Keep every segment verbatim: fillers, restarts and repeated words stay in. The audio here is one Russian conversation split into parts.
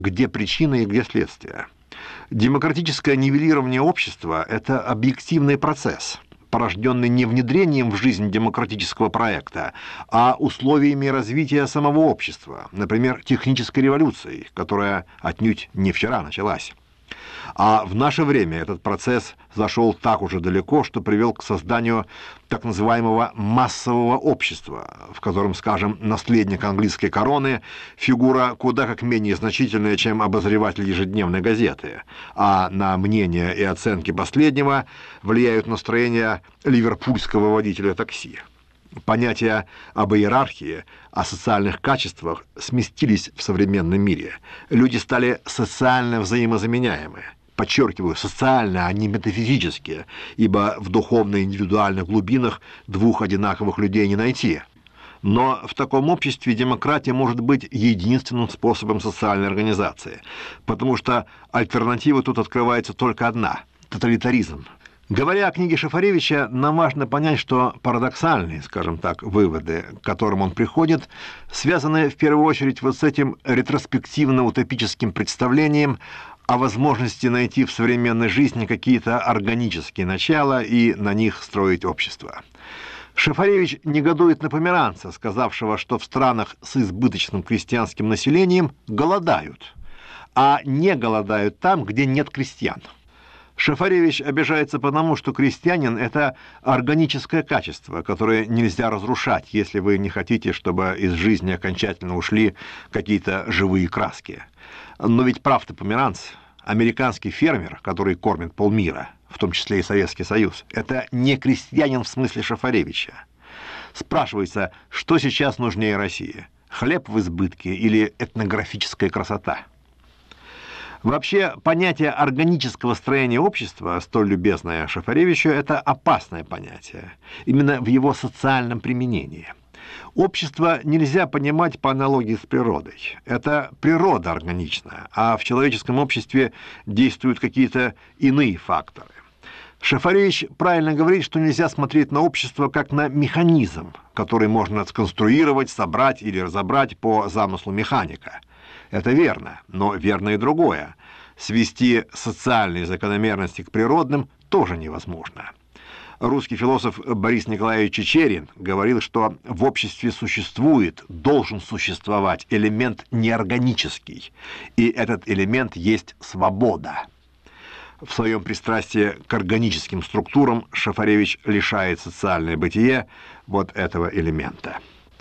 где причина и где следствие. Демократическое нивелирование общества – это объективный процесс, порожденный не внедрением в жизнь демократического проекта, а условиями развития самого общества, например, технической революцией, которая отнюдь не вчера началась. А в наше время этот процесс зашел так уже далеко, что привел к созданию так называемого массового общества, в котором, скажем, наследник английской короны – фигура куда как менее значительная, чем обозреватель ежедневной газеты, а на мнение и оценки последнего влияют настроения ливерпульского водителя такси. Понятия об иерархии, о социальных качествах сместились в современном мире. Люди стали социально взаимозаменяемы. Подчеркиваю, социально, а не метафизически, ибо в духовно-индивидуальных глубинах двух одинаковых людей не найти. Но в таком обществе демократия может быть единственным способом социальной организации, потому что альтернатива тут открывается только одна – тоталитаризм. Говоря о книге Шафаревича, нам важно понять, что парадоксальные, скажем так, выводы, к которым он приходит, связаны в первую очередь вот с этим ретроспективно-утопическим представлением о возможности найти в современной жизни какие-то органические начала и на них строить общество. Шафаревич негодует на померанца, сказавшего, что в странах с избыточным крестьянским населением голодают, а не голодают там, где нет крестьян. Шафаревич обижается потому, что крестьянин – это органическое качество, которое нельзя разрушать, если вы не хотите, чтобы из жизни окончательно ушли какие-то живые краски. Но ведь прав-то померанц, американский фермер, который кормит полмира, в том числе и Советский Союз, это не крестьянин в смысле Шафаревича. Спрашивается, что сейчас нужнее России – хлеб в избытке или этнографическая красота? Вообще, понятие органического строения общества, столь любезное Шафаревичу, это опасное понятие, именно в его социальном применении. Общество нельзя понимать по аналогии с природой. Это природа органична, а в человеческом обществе действуют какие-то иные факторы. Шафаревич правильно говорит, что нельзя смотреть на общество как на механизм, который можно сконструировать, собрать или разобрать по замыслу механика. Это верно, но верно и другое. Свести социальные закономерности к природным тоже невозможно. Русский философ Борис Николаевич Чичерин говорил, что в обществе существует, должен существовать элемент неорганический, и этот элемент есть свобода. В своем пристрастии к органическим структурам Шафаревич лишает социальное бытие вот этого элемента.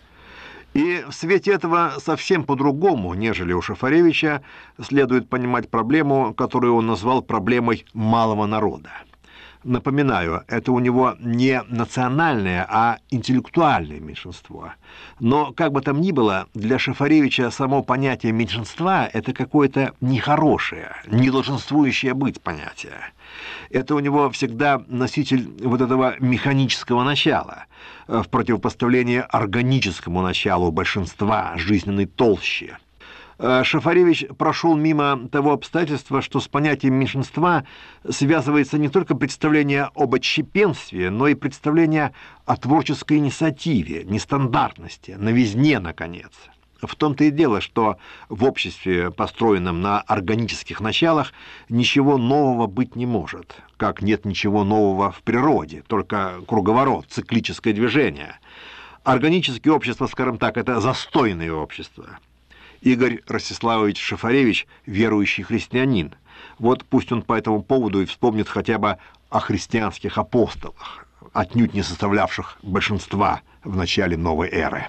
И в свете этого совсем по-другому, нежели у Шафаревича, следует понимать проблему, которую он назвал проблемой малого народа. Напоминаю, это у него не национальное, а интеллектуальное меньшинство. Но, как бы там ни было, для Шафаревича само понятие меньшинства – это какое-то нехорошее, не долженствующее быть понятие. Это у него всегда носитель вот этого механического начала, в противопоставлении органическому началу большинства, жизненной толщи. Шафаревич прошел мимо того обстоятельства, что с понятием меньшинства связывается не только представление об отщепенстве, но и представление о творческой инициативе, нестандартности, новизне, наконец. В том-то и дело, что в обществе, построенном на органических началах, ничего нового быть не может, как нет ничего нового в природе, только круговорот, циклическое движение. Органические общества, скажем так, это застойные общества. Игорь Ростиславович Шафаревич – верующий христианин. Вот пусть он по этому поводу и вспомнит хотя бы о христианских апостолах, отнюдь не составлявших большинства в начале новой эры.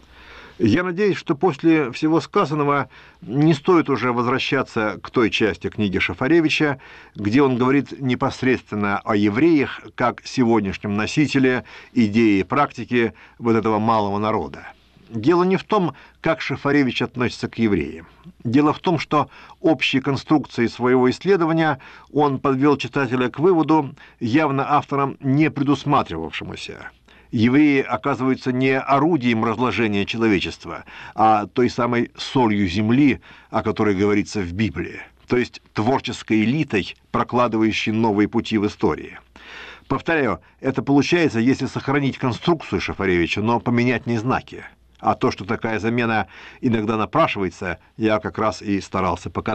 Я надеюсь, что после всего сказанного не стоит уже возвращаться к той части книги Шафаревича, где он говорит непосредственно о евреях как сегодняшнем носителе идеи и практики вот этого малого народа. Дело не в том, как Шафаревич относится к евреям. Дело в том, что общей конструкцией своего исследования он подвел читателя к выводу, явно автором не предусматривавшемуся. Евреи оказываются не орудием разложения человечества, а той самой солью земли, о которой говорится в Библии, то есть творческой элитой, прокладывающей новые пути в истории. Повторяю, это получается, если сохранить конструкцию Шафаревича, но поменять не знаки. А то, что такая замена иногда напрашивается, я как раз и старался показать.